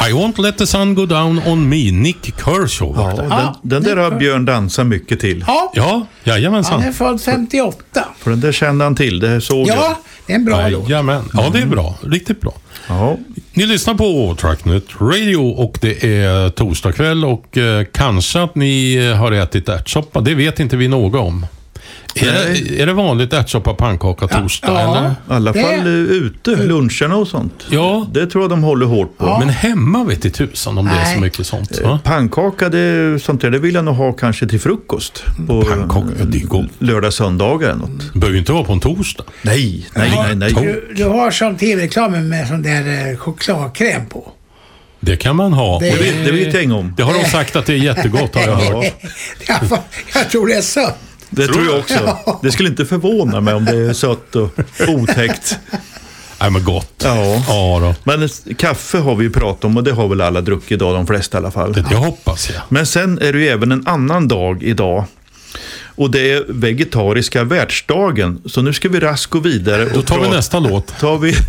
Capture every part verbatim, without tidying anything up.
I won't let the sun go down on me, Nick Kershaw. Ja, den, Ja, den där har Björn dansat mycket till. Ja, Ja, jajamensan. han är född femtioåtta. För den där kände han till, det såg jag. Ja, det är en bra låt. Jajamän. Ja, det är bra. Riktigt bra. Ja. Ni lyssnar på Tracknet Radio och det är torsdag kväll och eh, kanske att ni har ätit ärtsoppa. Det vet inte vi något om. Är det, är det vanligt ärtsoppa, pannkaka, torsdag? Ja. Eller? I alla Det- fall ute, luncherna och sånt. Ja. Det tror jag de håller hårt på. Men hemma vet i tusan om det är så Nej. mycket sånt. Va? Pannkaka, det, sånt där, det vill jag nog ha kanske till frukost. På Pannkaka, ja, det är gott. lördag, söndagar eller något. Det behöver ju inte vara på en torsdag. Nej, nej, nej, nej. Du, du har som tv-reklamen med sån där eh, chokladkräm på. Det kan man ha. Det- Och Det vet jag inget om. det har de sagt att det är jättegott, har jag hört. jag, jag tror det är sött. Det tror jag också. Det skulle inte förvåna mig om det är sött och otäckt. Nej, men gott. Ja. Ja då. Men kaffe har vi ju pratat om och det har väl alla druckit idag, de flesta i alla fall. Det, det hoppas jag. Men sen är det ju även en annan dag idag. Och det är vegetariska världsdagen. Så nu ska vi raskt gå vidare. Och Då tar vi prata- nästa låt. Tar vi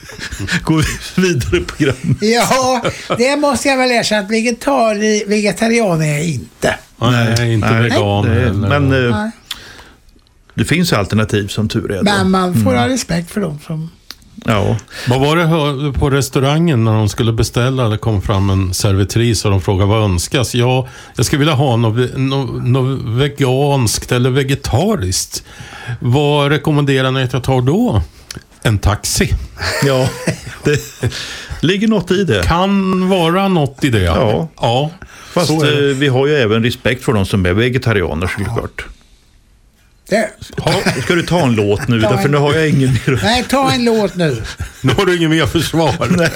går vi vidare i programmet. Ja, det måste jag väl erkänna att vegetari, vegetarian är jag inte. Nej, inte Nej, vegan. det, eller- men eh, Nej. det finns alternativ som tur är. Då. Men man får ha respekt för dem som... Ja. Vad var det hö- på restaurangen när de skulle beställa? Det kom fram en servitris och de frågade vad önskas. Ja, jag skulle vilja ha något, ve- något, något veganskt eller vegetariskt. Vad rekommenderar ni att jag tar då? En taxi. ja, det ligger något i det. Kan vara något i det. Ja. Ja. Fast så är det. eh, vi har ju även respekt för de som är vegetarianer såklart. Det. Ja, ska du ta en låt nu? Ta en- Därför nu har jag ingen mer. Nej, ta en låt nu. Nu har du ingen mer försvar.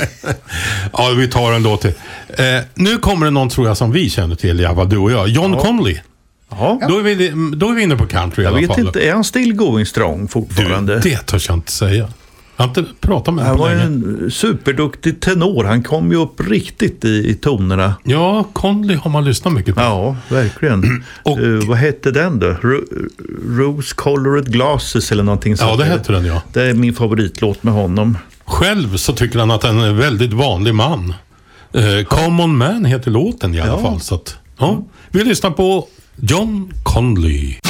Ja, vi tar en låt till. Eh, nu kommer det någon, tror jag, som vi känner till, Java, du och jag. John Ja. Conley. Ja. Då är, vi, då är vi inne på country i Jag alla vet fall. inte, är han still going strong fortfarande? Du, det törs jag inte säga. Jag har inte pratat med Han honom var på ju länge. en superduktig tenor. Han kom ju upp riktigt i, i tonerna. Ja, Conley har man lyssnat mycket på. Ja, verkligen. Och- Eh, vad hette den då? Ro- Rose Colored Glasses eller någonting sånt. Ja, det hette den, ja. Det är min favoritlåt med honom. Själv så tycker han att han är en väldigt vanlig man. Eh, Common Man heter låten i alla Ja. fall. Så att, ja. Vi lyssnar på John Conley.